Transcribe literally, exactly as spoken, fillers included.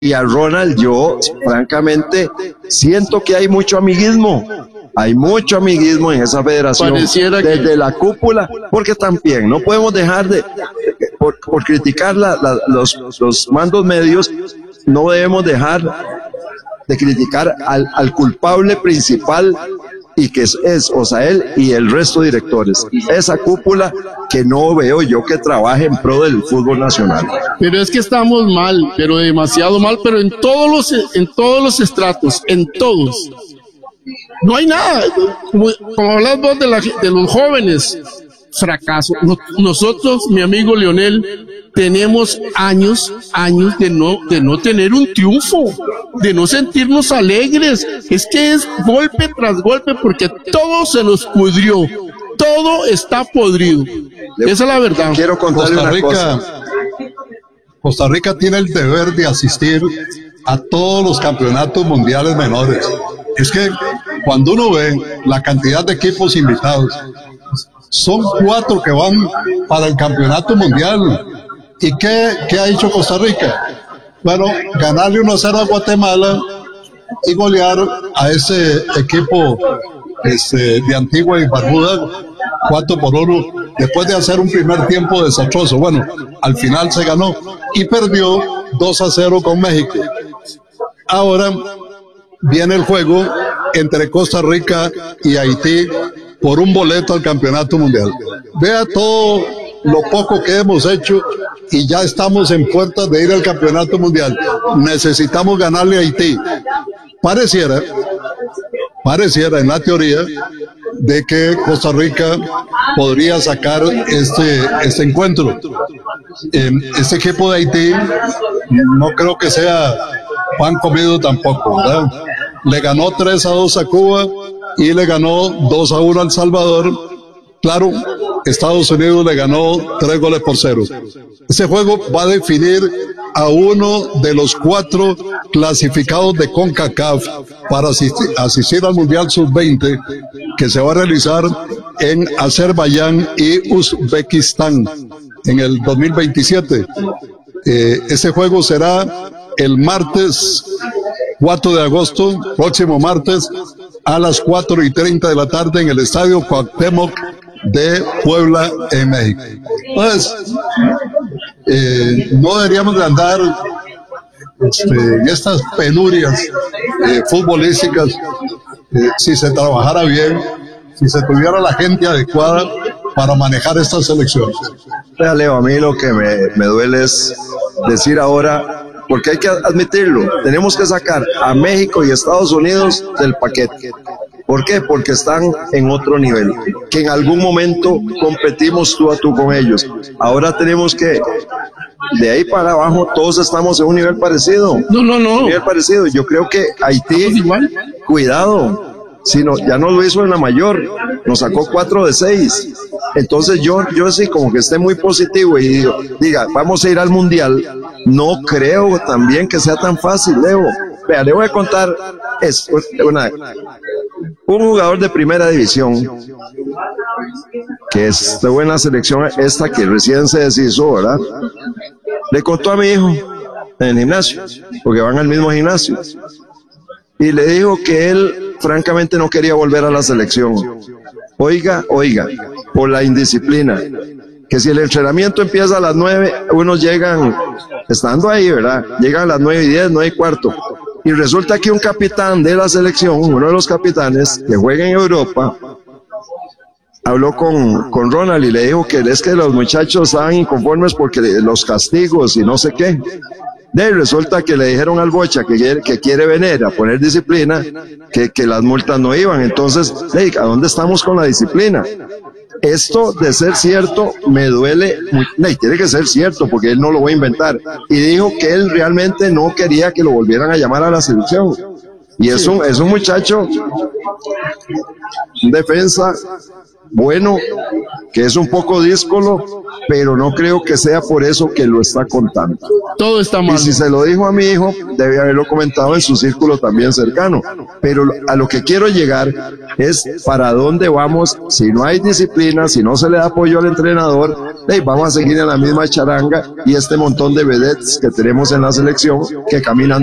y a Ronald, yo francamente siento que hay mucho amiguismo. Hay mucho amiguismo en esa federación, Pareciera desde que... la cúpula, porque también no podemos dejar de, por, por criticar la, la, los, los mandos medios, no debemos dejar de criticar al, al culpable principal, y que es, es Osael y el resto de directores. Esa cúpula que no veo yo que trabaje en pro del fútbol nacional. Pero es que estamos mal, pero demasiado mal, pero en todos los, en todos los estratos, en todos. No hay nada. Como, como hablas vos de, la, de los jóvenes, fracaso. Nosotros, mi amigo Leonel, tenemos años, años de no, de no tener un triunfo, de no sentirnos alegres. Es que es golpe tras golpe porque todo se nos pudrió, todo está podrido. Esa es la verdad. Quiero contarle Costa una Rica, cosa. Costa Rica tiene el deber de asistir a todos los campeonatos mundiales menores. Es que cuando uno ve la cantidad de equipos invitados, son cuatro que van para el campeonato mundial. ¿Y qué, qué ha hecho Costa Rica? Bueno, ganarle uno a cero a Guatemala y golear a ese equipo este, de Antigua y Barbuda cuatro por uno, después de hacer un primer tiempo desastroso. Bueno, al final se ganó y perdió dos a cero con México. Ahora viene el juego entre Costa Rica y Haití por un boleto al campeonato mundial. Vea todo lo poco que hemos hecho y ya estamos en puertas de ir al campeonato mundial. Necesitamos ganarle a Haití. Pareciera, pareciera en la teoría de que Costa Rica podría sacar este, este encuentro. Eh, este equipo de Haití no creo que sea pan comido tampoco, ¿verdad? Le ganó tres a dos a Cuba y le ganó dos a uno a El Salvador. Claro, Estados Unidos le ganó tres goles por cero. Ese juego va a definir a uno de los cuatro clasificados de CONCACAF para asistir, asistir al Mundial sub veinte que se va a realizar en Azerbaiyán y Uzbekistán en el dos mil veintisiete. Eh, ese juego será el martes cuatro de agosto, próximo martes, a las cuatro y treinta de la tarde en el Estadio Cuauhtémoc de Puebla, en México. Entonces, eh, no deberíamos de andar este, en estas penurias eh, futbolísticas eh, si se trabajara bien, si se tuviera la gente adecuada para manejar estas selecciones. Vea, Leo, a mí lo que me, me duele es decir ahora, porque hay que admitirlo, tenemos que sacar a México y Estados Unidos del paquete. ¿Por qué? Porque están en otro nivel, que en algún momento competimos tú a tú con ellos. Ahora tenemos que, de ahí para abajo, todos estamos en un nivel parecido. No, no, no. Un nivel parecido. Yo creo que Haití, cuidado, si no, ya no lo hizo en la mayor, nos sacó cuatro de seis. Entonces yo, yo sí como que esté muy positivo y digo, diga, vamos a ir al mundial. No creo también que sea tan fácil, Leo. Vea, le voy a contar es una, un jugador de primera división que estuvo en la selección esta que recién se deshizo, ¿verdad? Le contó a mi hijo en el gimnasio, porque van al mismo gimnasio, y le dijo que él francamente no quería volver a la selección. Oiga, oiga, por la indisciplina, que si el entrenamiento empieza a las nueve, unos llegan, estando ahí, ¿verdad? Llegan a las nueve y diez, nueve y cuarto. Y resulta que un capitán de la selección, uno de los capitanes que juega en Europa, habló con, con Ronald y le dijo que es que los muchachos estaban inconformes porque los castigos y no sé qué. De ahí resulta que le dijeron al Bocha que quiere, que quiere venir a poner disciplina, que, que las multas no iban. Entonces, hey, ¿a dónde estamos con la disciplina? Esto, de ser cierto, me duele, hey, tiene que ser cierto porque él no lo va a inventar. Y dijo que él realmente no quería que lo volvieran a llamar a la selección. Y es un, es un muchacho, un defensa bueno, que es un poco díscolo, pero no creo que sea por eso que lo está contando. Todo está mal. Y si se lo dijo a mi hijo, debe haberlo comentado en su círculo también cercano. Pero a lo que quiero llegar es para dónde vamos si no hay disciplina, si no se le da apoyo al entrenador, hey, vamos a seguir en la misma charanga y este montón de vedettes que tenemos en la selección que caminan